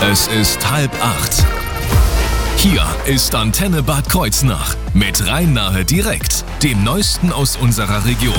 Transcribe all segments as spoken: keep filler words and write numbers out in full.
Es ist halb acht. Hier ist Antenne Bad Kreuznach mit Rhein-Nahe direkt, dem Neuesten aus unserer Region.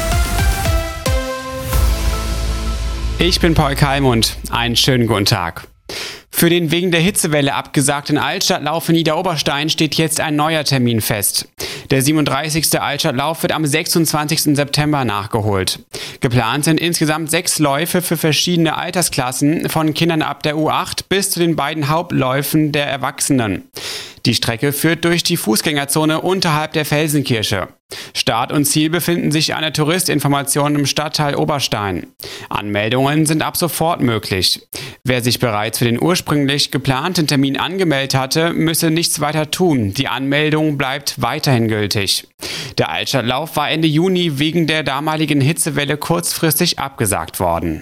Ich bin Paul Kalmund. Einen schönen guten Tag. Für den wegen der Hitzewelle abgesagten Altstadtlauf in Idar-Oberstein steht jetzt ein neuer Termin fest. Der siebenunddreißigste Altstadtlauf wird am sechsundzwanzigsten September nachgeholt. Geplant sind insgesamt sechs Läufe für verschiedene Altersklassen, von Kindern ab der U acht bis zu den beiden Hauptläufen der Erwachsenen. Die Strecke führt durch die Fußgängerzone unterhalb der Felsenkirche. Start und Ziel befinden sich an der Touristinformation im Stadtteil Oberstein. Anmeldungen sind ab sofort möglich. Wer sich bereits für den ursprünglich geplanten Termin angemeldet hatte, müsse nichts weiter tun. Die Anmeldung bleibt weiterhin gültig. Der Altstadtlauf war Ende Juni wegen der damaligen Hitzewelle kurzfristig abgesagt worden.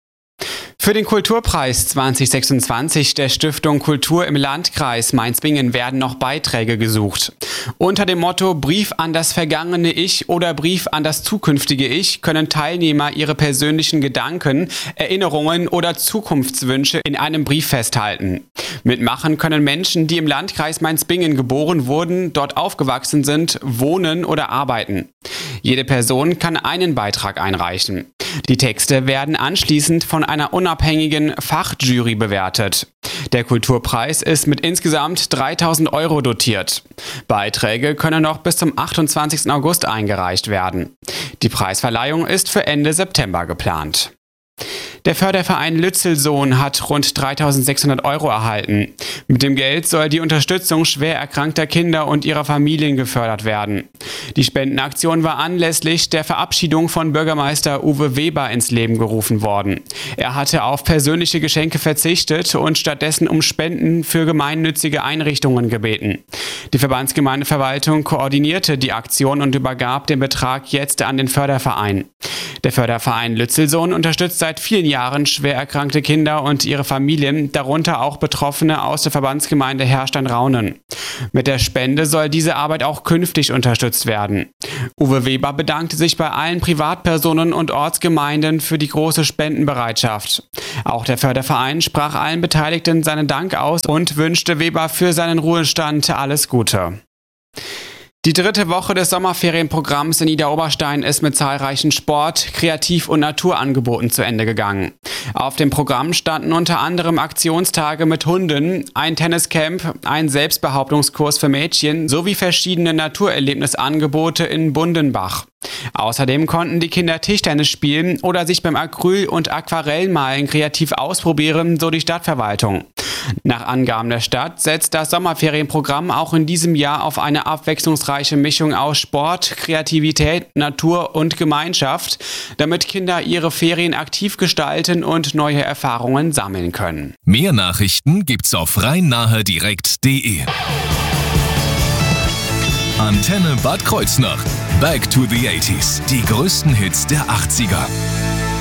Für den Kulturpreis zwanzig sechsundzwanzig der Stiftung Kultur im Landkreis Mainz-Bingen werden noch Beiträge gesucht. Unter dem Motto Brief an das vergangene Ich oder Brief an das zukünftige Ich können Teilnehmer ihre persönlichen Gedanken, Erinnerungen oder Zukunftswünsche in einem Brief festhalten. Mitmachen können Menschen, die im Landkreis Mainz-Bingen geboren wurden, dort aufgewachsen sind, wohnen oder arbeiten. Jede Person kann einen Beitrag einreichen. Die Texte werden anschließend von einer unabhängigen Fachjury bewertet. Der Kulturpreis ist mit insgesamt dreitausend Euro dotiert. Beiträge können noch bis zum achtundzwanzigsten August eingereicht werden. Die Preisverleihung ist für Ende September geplant. Der Förderverein Lützelsohn hat rund dreitausendsechshundert Euro erhalten. Mit dem Geld soll die Unterstützung schwer erkrankter Kinder und ihrer Familien gefördert werden. Die Spendenaktion war anlässlich der Verabschiedung von Bürgermeister Uwe Weber ins Leben gerufen worden. Er hatte auf persönliche Geschenke verzichtet und stattdessen um Spenden für gemeinnützige Einrichtungen gebeten. Die Verbandsgemeindeverwaltung koordinierte die Aktion und übergab den Betrag jetzt an den Förderverein. Der Förderverein Lützelsohn unterstützt seit vielen Jahren schwer erkrankte Kinder und ihre Familien, darunter auch Betroffene aus der Verbandsgemeinde Herstein-Raunen. Mit der Spende soll diese Arbeit auch künftig unterstützt werden. Uwe Weber bedankte sich bei allen Privatpersonen und Ortsgemeinden für die große Spendenbereitschaft. Auch der Förderverein sprach allen Beteiligten seinen Dank aus und wünschte Weber für seinen Ruhestand alles Gute. Die dritte Woche des Sommerferienprogramms in Idar-Oberstein ist mit zahlreichen Sport-, Kreativ- und Naturangeboten zu Ende gegangen. Auf dem Programm standen unter anderem Aktionstage mit Hunden, ein Tenniscamp, ein Selbstbehauptungskurs für Mädchen sowie verschiedene Naturerlebnisangebote in Bundenbach. Außerdem konnten die Kinder Tischtennis spielen oder sich beim Acryl- und Aquarellmalen kreativ ausprobieren, so die Stadtverwaltung. Nach Angaben der Stadt setzt das Sommerferienprogramm auch in diesem Jahr auf eine abwechslungsreiche Mischung aus Sport, Kreativität, Natur und Gemeinschaft, damit Kinder ihre Ferien aktiv gestalten und neue Erfahrungen sammeln können. Mehr Nachrichten gibt's auf rhein-nahe direkt punkt de. Antenne Bad Kreuznach. Back to the eighties. Die größten Hits der achtziger.